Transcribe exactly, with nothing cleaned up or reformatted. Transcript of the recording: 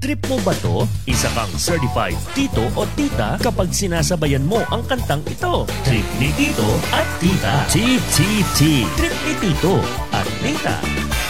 Trip mo ba to? Isa kang certified tito o tita kapag sinasabayan mo ang kantang ito. Trip ni Tito at Tita. T T T. Trip ni Tito at Tita.